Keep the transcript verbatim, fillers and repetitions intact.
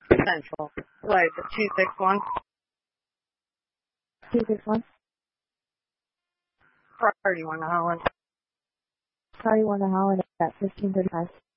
Central. Like two six one. two six one. Priority one to Holland. Priority one to Holland at fifteen thirty-five.